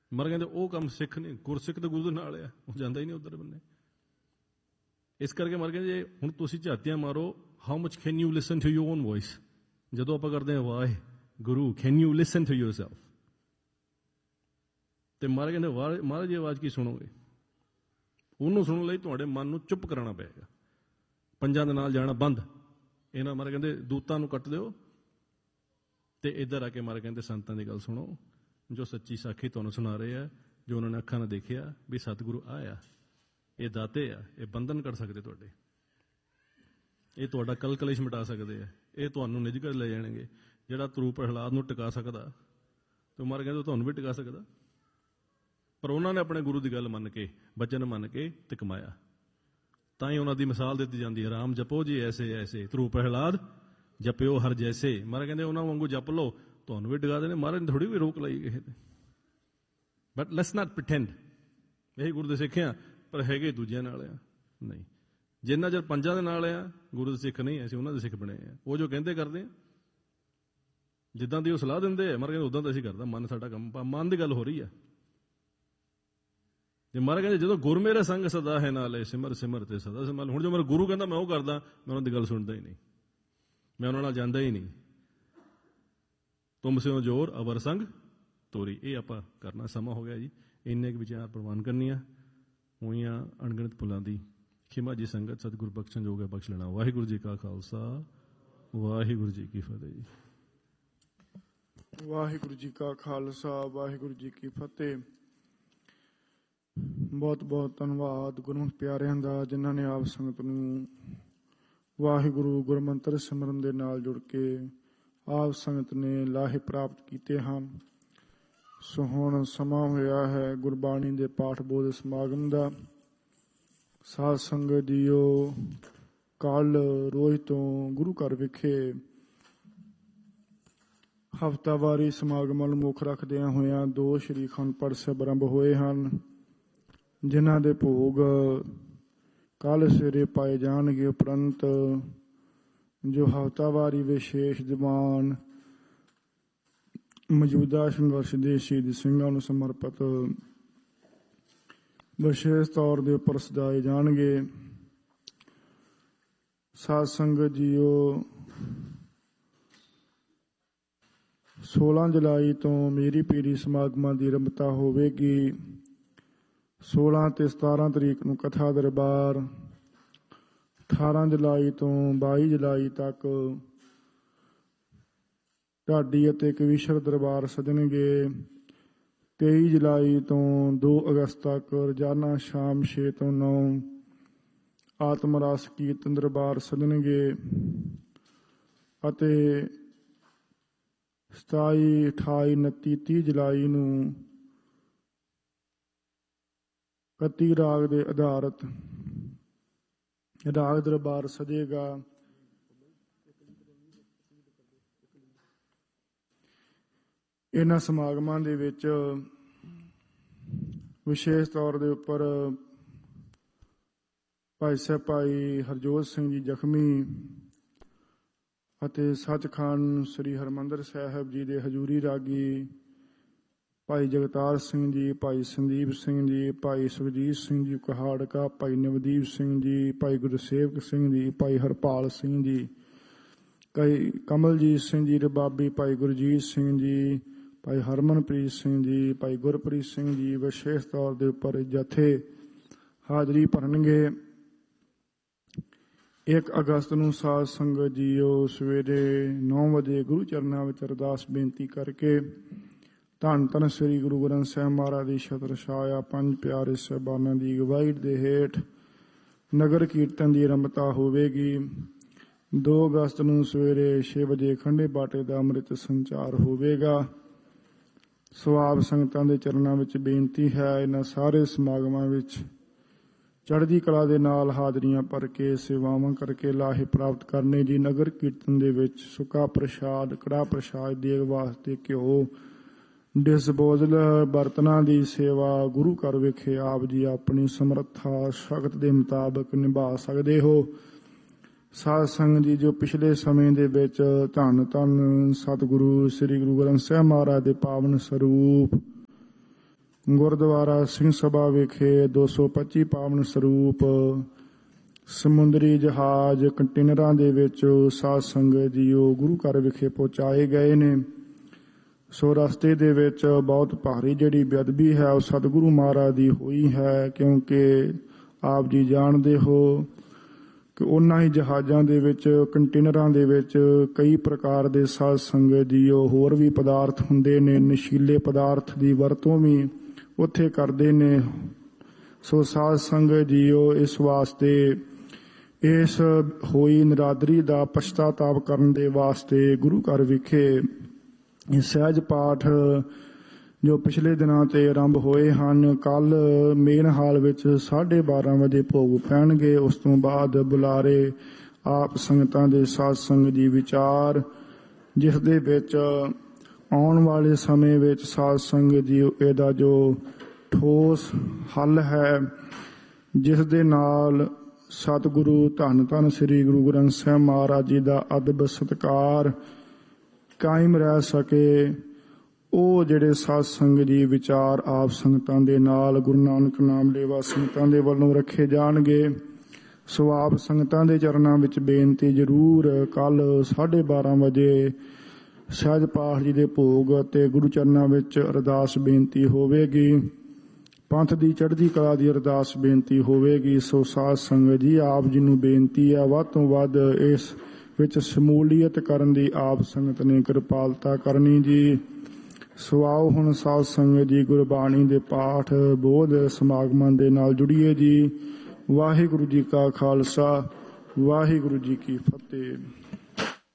ਮਰ ਕਹਿੰਦੇ ਉਹ ਕੰਮ ਸਿੱਖ ਨਹੀਂ, ਗੁਰਸਿੱਖ ਤਾਂ ਗੁਰੂ ਦੇ ਨਾਲ ਆ, ਉਹ ਜਾਂਦਾ ਹੀ ਨਹੀਂ ਉੱਧਰ ਬੰਨੇ। ਇਸ ਕਰਕੇ ਮਰ ਕਹਿੰਦੇ ਜੇ ਹੁਣ ਤੁਸੀਂ ਝਾਤੀਆਂ ਮਾਰੋ, how much can you listen to your own voice. ਜਦੋਂ ਆਪਾਂ ਕਰਦੇ ਹਾਂ Waheguru, can you listen to yourself. ਤੇ ਮਹਾਰਾਜ ਕਹਿੰਦੇ ਮਹਾਰਾਜ ਦੀ ਆਵਾਜ਼ ਕੀ ਸੁਣੋਗੇ? ਉਹਨੂੰ ਸੁਣਨ ਲਈ ਤੁਹਾਡੇ ਮਨ ਨੂੰ ਚੁੱਪ ਕਰਾਉਣਾ ਪਏਗਾ। ਪੰਜਾਂ ਦੇ ਨਾਲ ਜਾਣਾ ਬੰਦ। ਇਹਨਾਂ ਮਹਾਰਾਜ ਕਹਿੰਦੇ ਦੂਤਾਂ ਨੂੰ ਕੱਟ ਦਿਓ ਤੇ ਇੱਧਰ ਆ ਕੇ ਮਹਾਰਾਜ ਕਹਿੰਦੇ ਸੰਤਾਂ ਦੀ ਗੱਲ ਸੁਣੋ, ਜੋ ਸੱਚੀ ਸਾਖੀ ਤੁਹਾਨੂੰ ਸੁਣਾ ਰਹੇ ਆ, ਜੋ ਉਹਨਾਂ ਨੇ ਅੱਖਾਂ ਨਾਲ ਦੇਖਿਆ ਵੀ ਸਤਿਗੁਰੂ ਆਇਆ, ਇਹ ਦਾਤੇ ਆ, ਇਹ ਬੰਧਨ ਕਰ ਸਕਦੇ ਤੁਹਾਡੇ, ਇਹ ਤੁਹਾਡਾ ਕਲ ਕਲੇਸ਼ ਮਿਟਾ ਸਕਦੇ ਆ, ਇਹ ਤੁਹਾਨੂੰ ਨਿਜ ਘਰ ਲੈ ਜਾਣਗੇ। ਜਿਹੜਾ ਧਰੂ ਪ੍ਰਹਲਾਦ ਨੂੰ ਟਿਕਾ ਸਕਦਾ ਤੇ ਮਹਾਰਾਜ ਕਹਿੰਦੇ ਤੁਹਾਨੂੰ ਵੀ ਟਿਕਾ ਸਕਦਾ। ਪਰ ਉਹਨਾਂ ਨੇ ਆਪਣੇ ਗੁਰੂ ਦੀ ਗੱਲ ਮੰਨ ਕੇ, ਬਚਨ ਮੰਨ ਕੇ ਤੇ ਕਮਾਇਆ। ਤਾਂ ਹੀ ਉਹਨਾਂ ਦੀ ਮਿਸਾਲ ਦਿੱਤੀ ਜਾਂਦੀ ਹੈ, ਰਾਮ ਜਪੋ ਜੀ ਐਸੇ ਐਸੇ, ਧਰੂ ਪ੍ਰਹਲਾਦ ਜਪਿਓ ਹਰ ਜੈਸੇ। ਮਹਾਰਾਜ ਕਹਿੰਦੇ ਉਹਨਾਂ ਵਾਂਗੂ ਜਪ ਲਓ, ਤੁਹਾਨੂੰ ਵੀ ਟਿਕਾ ਦੇਣੇ। ਮਹਾਰਾਜ ਨੇ ਥੋੜ੍ਹੀ ਵੀ ਰੋਕ ਲਾਈ ਕਿਸੇ ਤੇ। ਬਟ ਲੈਟਸ ਨਾਟ ਪ੍ਰੀਟੈਂਡ ਇਹੀ ਗੁਰੂ ਦੇ ਸਿੱਖ ਆ, ਪਰ ਹੈਗੇ ਦੂਜਿਆਂ ਨਾਲ ਆ। ਨਹੀਂ, ਜਿੰਨਾ ਚਿਰ ਪੰਜਾਂ ਦੇ ਨਾਲ ਆ, ਗੁਰੂ ਦੇ ਸਿੱਖ ਨਹੀਂ, ਅਸੀਂ ਉਹਨਾਂ ਦੇ ਸਿੱਖ ਬਣੇ ਆ। ਉਹ ਜੋ ਕਹਿੰਦੇ ਕਰਦੇ ਆ, ਜਿੱਦਾਂ ਦੀ ਉਹ ਸਲਾਹ ਦਿੰਦੇ ਆ, ਮਹਾਰਾਜ ਕਹਿੰਦੇ ਉੱਦਾਂ ਤਾਂ ਅਸੀਂ ਕਰਦਾ। ਮਨ ਸਾਡਾ ਕੰਮ, ਮਨ ਦੀ ਗੱਲ ਹੋ ਰਹੀ ਆ। ਤੇ ਮਹਾਰਾਜ ਕਹਿੰਦੇ ਜਦੋਂ ਗੁਰ ਮੇਰੇ ਸੰਗ ਸਦਾ ਹੈ ਨਾਲੇ, ਸਿਮਰ ਸਿਮਰ ਤੇ ਸਦਾ ਸਿਮਰ। ਹੁਣ ਜੋ ਮੇਰਾ ਗੁਰੂ ਕਹਿੰਦਾ ਮੈਂ ਉਹ ਕਰਦਾ, ਮੈਂ ਉਹਨਾਂ ਦੀ ਗੱਲ ਸੁਣਦਾ ਹੀ ਨਹੀਂ, ਮੈਂ ਉਹਨਾਂ ਨਾਲ ਜਾਂਦਾ ਹੀ ਨਹੀਂ। ਤੁਮ ਸਿਓ ਜੋਰ ਅਵਰ ਸੰਗ ਤੋਰੀ। ਇਹ ਆਪਾਂ ਕਰਨਾ ਸਮਾਂ ਹੋ ਗਿਆ ਜੀ। ਇੰਨੇ ਕੁ ਵਿਚਾਰ ਪ੍ਰਵਾਨ ਕਰਨੀਆਂ ਹੋਈਆਂ। ਅਣਗਿਣਤ ਭੁੱਲਾਂ ਦੀ ਖਿਮਾ ਜੀ ਸੰਗਤ ਸਤਿਗੁਰ ਬਖਸ਼ਣ ਜੋਗ ਹੈ, ਬਖਸ਼ ਲੈਣਾ। ਵਾਹਿਗੁਰੂ ਜੀ ਕਾ ਖਾਲਸਾ, ਵਾਹਿਗੁਰੂ ਜੀ ਕੀ ਫਤਿਹ ਜੀ। ਵਾਹਿਗੁਰੂ ਜੀ ਕਾ ਖਾਲਸਾ, ਵਾਹਿਗੁਰੂ ਜੀ ਕੀ ਫਤਿਹ। ਬਹੁਤ ਬਹੁਤ ਧੰਨਵਾਦ ਗੁਰਮੁਖ ਪਿਆਰਿਆਂ ਦਾ, ਜਿਨ੍ਹਾਂ ਨੇ ਆਪ ਸੰਗਤ ਨੂੰ ਵਾਹਿਗੁਰੂ ਗੁਰਮੰਤਰ ਸਿਮਰਨ ਦੇ ਨਾਲ ਜੁੜ ਕੇ ਆਪ ਸੰਗਤ ਨੇ ਲਾਹੇ ਪ੍ਰਾਪਤ ਕੀਤੇ ਹਨ। ਸੋ ਹੁਣ ਸਮਾਂ ਹੋਇਆ ਹੈ ਗੁਰਬਾਣੀ ਦੇ ਪਾਠ ਬੋਧ ਸਮਾਗਮ ਦਾ। ਸਾਧ ਸੰਗਤ ਜੀਓ, ਕੱਲ ਰੋਜ਼ ਤੋਂ ਗੁਰੂ ਘਰ ਵਿਖੇ ਹਫ਼ਤਾਵਾਰੀ ਸਮਾਗਮਾਂ ਨੂੰ ਮੁੱਖ ਰੱਖਦਿਆਂ ਹੋਇਆਂ 2 ਸ਼੍ਰੀ ਅਖੰਡ ਪਾਠ ਸਾਹਿਬ ਆਰੰਭ ਹੋਏ ਹਨ, ਜਿਨ੍ਹਾਂ ਦੇ ਭੋਗ ਕੱਲ੍ਹ ਸਵੇਰੇ ਪਾਏ ਜਾਣਗੇ। ਉਪਰੰਤ ਜੋ ਹਫ਼ਤਾਵਾਰੀ ਵਿਸ਼ੇਸ਼ ਦੀਵਾਨ ਮੌਜੂਦਾ ਸੰਘਰਸ਼ ਦੇ ਸ਼ਹੀਦ ਸਿੰਘਾਂ ਨੂੰ ਸਮਰਪਿਤ ਵਿਸ਼ੇਸ਼ ਤੌਰ ਦੇ ਉੱਪਰ ਸਜਾਏ ਜਾਣਗੇ। ਸਾਧ ਸੰਗਤ ਜੀਓ, 16 ਜੁਲਾਈ ਤੋਂ ਮੇਰੀ ਪੀਰੀ ਸਮਾਗਮਾਂ ਦੀ ਆਰੰਭਤਾ ਹੋਵੇਗੀ। 16 ਤੇ 17 ਤਰੀਕ ਨੂੰ ਕਥਾ ਦਰਬਾਰ, 18 ਜੁਲਾਈ ਤੋਂ 22 ਜੁਲਾਈ ਤੱਕ ਢਾਡੀ ਅਤੇ ਕਵੀਸ਼ਰ ਦਰਬਾਰ ਸਜਣਗੇ। 23 ਜੁਲਾਈ ਤੋਂ 2 ਅਗਸਤ ਤੱਕ ਰੋਜ਼ਾਨਾ ਸ਼ਾਮ 6 ਤੋਂ 9 ਆਤਮ ਰਸ ਕੀਰਤਨ ਦਰਬਾਰ ਸਜਣਗੇ ਅਤੇ 27, 28, 29, 30 ਜੁਲਾਈ ਨੂੰ 31 ਰਾਗ ਦੇ ਆਧਾਰਿਤ ਰਾਗ ਦਰਬਾਰ ਸਜੇਗਾ। ਇਹਨਾਂ ਸਮਾਗਮਾਂ ਦੇ ਵਿੱਚ ਵਿਸ਼ੇਸ਼ ਤੌਰ ਦੇ ਉੱਪਰ ਭਾਈ ਸਾਹਿਬ ਭਾਈ ਹਰਜੋਤ ਸਿੰਘ ਜੀ ਜ਼ਖਮੀ ਅਤੇ ਸੱਚਖੰਡ ਸ੍ਰੀ ਹਰਿਮੰਦਰ ਸਾਹਿਬ ਜੀ ਦੇ ਹਜ਼ੂਰੀ ਰਾਗੀ ਭਾਈ ਜਗਤਾਰ ਸਿੰਘ ਜੀ, ਭਾਈ ਸੰਦੀਪ ਸਿੰਘ ਜੀ, ਭਾਈ ਸੁਖਜੀਤ ਸਿੰਘ ਜੀ ਕਹਾੜਕਾ, ਭਾਈ ਨਵਦੀਪ ਸਿੰਘ ਜੀ, ਭਾਈ ਗੁਰਸੇਵਕ ਸਿੰਘ ਜੀ, ਭਾਈ ਹਰਪਾਲ ਸਿੰਘ ਜੀ, ਕਮਲਜੀਤ ਸਿੰਘ ਜੀ ਰਬਾਬੀ, ਭਾਈ ਗੁਰਜੀਤ ਸਿੰਘ ਜੀ, ਭਾਈ ਹਰਮਨਪ੍ਰੀਤ ਸਿੰਘ ਜੀ, ਭਾਈ ਗੁਰਪ੍ਰੀਤ ਸਿੰਘ ਜੀ ਵਿਸ਼ੇਸ਼ ਤੌਰ ਦੇ ਉੱਪਰ ਜਥੇ ਹਾਜ਼ਰੀ ਭਰਨਗੇ। 1 ਅਗਸਤ ਨੂੰ ਸਾਧ ਸੰਗਤ ਜੀਓ ਸਵੇਰੇ 9 ਵਜੇ ਗੁਰੂ ਚਰਨਾਂ ਵਿੱਚ ਅਰਦਾਸ ਬੇਨਤੀ ਕਰਕੇ ਧੰਨ ਧੰਨ ਸ੍ਰੀ ਗੁਰੂ ਗ੍ਰੰਥ ਸਾਹਿਬ ਮਹਾਰਾਜ ਦੀ ਛਤਰ ਛਾਇਆ 5 ਪਿਆਰੇ ਸਾਹਿਬਾਨਾਂ ਦੀ ਅਗਵਾਈ ਦੇ ਹੇਠ ਨਗਰ ਕੀਰਤਨ ਦੀ ਆਰੰਭਤਾ ਹੋਵੇਗੀ। 2 ਅਗਸਤ ਨੂੰ ਸਵੇਰੇ 6 ਵਜੇ ਖੰਡੇ ਬਾਟੇ ਦਾ ਅੰਮ੍ਰਿਤ ਸੰਚਾਰ ਹੋਵੇਗਾ। ਸੋ ਆਪ ਸੰਗਤਾਂ ਦੇ ਚਰਨਾਂ ਵਿੱਚ ਬੇਨਤੀ ਹੈ, ਇਹਨਾਂ ਸਾਰੇ ਸਮਾਗਮਾਂ ਵਿੱਚ ਚੜ੍ਹਦੀ ਕਲਾ ਦੇ ਨਾਲ ਹਾਜ਼ਰੀਆਂ ਭਰ ਕੇ ਸੇਵਾਵਾਂ ਕਰਕੇ ਲਾਹੇ ਪ੍ਰਾਪਤ ਕਰਨੇ ਜੀ। ਨਗਰ ਕੀਰਤਨ ਦੇ ਵਿੱਚ ਸੁੱਕਾ ਪ੍ਰਸ਼ਾਦ, ਕੜਾਹ ਪ੍ਰਸ਼ਾਦ ਦੇਗ ਵਾਸਤੇ ਘਿਓ, ਡਿਸਪੋਜ਼ਲ ਬਰਤਨਾਂ ਦੀ ਸੇਵਾ ਗੁਰੂ ਘਰ ਵਿਖੇ ਆਪ ਜੀ ਆਪਣੀ ਸਮਰੱਥਾ ਸ਼ਕਤ ਦੇ ਮੁਤਾਬਕ ਨਿਭਾ ਸਕਦੇ ਹੋ। ਸਾਧ ਸੰਗਤ ਜੀ ਜੋ ਪਿਛਲੇ ਸਮੇਂ ਦੇ ਵਿੱਚ ਧੰਨ ਧੰਨ ਸਤਿਗੁਰੂ ਸ੍ਰੀ ਗੁਰੂ ਗ੍ਰੰਥ ਸਾਹਿਬ ਮਹਾਰਾਜ ਦੇ ਪਾਵਨ ਸਰੂਪ ਗੁਰਦੁਆਰਾ ਸਿੰਘ ਸਭਾ ਵਿਖੇ 225 ਪਾਵਨ ਸਰੂਪ ਸਮੁੰਦਰੀ ਜਹਾਜ਼ ਕੰਟੇਨਰਾਂ ਦੇ ਵਿੱਚ ਸਾਧ ਸੰਗਤ ਜੀਓ ਗੁਰੂ ਘਰ ਵਿਖੇ ਪਹੁੰਚਾਏ ਗਏ ਨੇ। ਸੋ ਰਸਤੇ ਦੇ ਵਿੱਚ ਬਹੁਤ ਭਾਰੀ ਜਿਹੜੀ ਬੇਅਦਬੀ ਹੈ ਉਹ ਸਤਿਗੁਰੂ ਮਹਾਰਾਜ ਦੀ ਹੋਈ ਹੈ, ਕਿਉਂਕਿ ਆਪ ਜੀ ਜਾਣਦੇ ਹੋ ਕਿ ਉਹਨਾਂ ਹੀ ਜਹਾਜ਼ਾਂ ਦੇ ਵਿੱਚ ਕੰਟੇਨਰਾਂ ਦੇ ਵਿੱਚ ਕਈ ਪ੍ਰਕਾਰ ਦੇ ਸਾਧ ਸੰਗਤ ਜੀਓ ਹੋਰ ਵੀ ਪਦਾਰਥ ਹੁੰਦੇ ਨੇ, ਨਸ਼ੀਲੇ ਪਦਾਰਥ ਦੀ ਵਰਤੋਂ ਵੀ ਉੱਥੇ ਕਰਦੇ ਨੇ। ਸੋ ਸਾਧ ਸੰਗਤ ਜੀਓ ਇਸ ਵਾਸਤੇ ਇਸ ਹੋਈ ਨਿਰਾਦਰੀ ਦਾ ਪਛਤਾਤਾਪ ਕਰਨ ਦੇ ਵਾਸਤੇ ਗੁਰੂ ਘਰ ਵਿਖੇ ਸਹਿਜ ਪਾਠ ਜੋ ਪਿਛਲੇ ਦਿਨਾਂ ਤੇ ਆਰੰਭ ਹੋਏ ਹਨ, ਕੱਲ ਮੇਨ ਹਾਲ ਵਿੱਚ 12:30 ਵਜੇ ਭੋਗ ਪੈਣਗੇ। ਉਸ ਤੋਂ ਬਾਅਦ ਬੁਲਾਰੇ ਆਪ ਸੰਗਤਾਂ ਦੇ ਸਾਧ ਸੰਗਤ ਜੀ ਵਿਚਾਰ, ਜਿਸ ਦੇ ਵਿੱਚ ਆਉਣ ਵਾਲੇ ਸਮੇਂ ਵਿੱਚ ਸਾਧ ਸੰਗਤ ਜੀ ਇਹਦਾ ਜੋ ਠੋਸ ਹੱਲ ਹੈ, ਜਿਸ ਦੇ ਨਾਲ ਸਤਿਗੁਰੂ ਧੰਨ ਧੰਨ ਸ੍ਰੀ ਗੁਰੂ ਗ੍ਰੰਥ ਸਾਹਿਬ ਮਹਾਰਾਜ ਜੀ ਦਾ ਅਦਬ ਸਤਿਕਾਰ ਕਾਇਮ ਰਹਿ ਸਕੇ, ਉਹ ਜਿਹੜੇ ਸਾਧ ਸੰਗਤ ਜੀ ਵਿਚਾਰ ਆਪ ਸੰਗਤਾਂ ਦੇ ਨਾਲ ਗੁਰੂ ਨਾਨਕ ਨਾਮ ਲੇਵਾ ਸੰਗਤਾਂ ਦੇ ਵੱਲੋਂ ਰੱਖੇ ਜਾਣਗੇ। ਸੋ ਆਪ ਸੰਗਤਾਂ ਦੇ ਚਰਨਾਂ ਵਿੱਚ ਬੇਨਤੀ ਜ਼ਰੂਰ ਕੱਲ 12:30 ਵਜੇ ਸਹਿਜ ਪਾਠ ਜੀ ਦੇ ਭੋਗ ਅਤੇ ਗੁਰੂ ਚਰਨਾਂ ਵਿੱਚ ਅਰਦਾਸ ਬੇਨਤੀ ਹੋਵੇਗੀ, ਪੰਥ ਦੀ ਚੜ੍ਹਦੀ ਕਲਾ ਦੀ ਅਰਦਾਸ ਬੇਨਤੀ ਹੋਵੇਗੀ। ਸੋ ਸਾਧ ਸੰਗਤ ਜੀ ਆਪ ਜੀ ਨੂੰ ਬੇਨਤੀ ਹੈ ਵੱਧ ਤੋਂ ਵੱਧ ਇਸ ਵਿੱਚ ਸ਼ਮੂਲੀਅਤ ਕਰਨ ਦੀ ਆਪ ਸੰਗਤ ਨੇ ਕਿਰਪਾਲਤਾ ਕਰਨੀ ਜੀ। ਸੋ ਆਓ ਹੁਣ ਸਾਧ ਸੰਗਤ ਜੀ ਗੁਰਬਾਣੀ ਦੇ ਪਾਠ ਬੋਧ ਸਮਾਗਮਾਂ ਦੇ ਨਾਲ ਜੁੜੀਏ ਜੀ। ਵਾਹਿਗੁਰੂ ਜੀ ਕਾ ਖਾਲਸਾ, ਵਾਹਿਗੁਰੂ ਜੀ ਕੀ ਫਤਿਹ।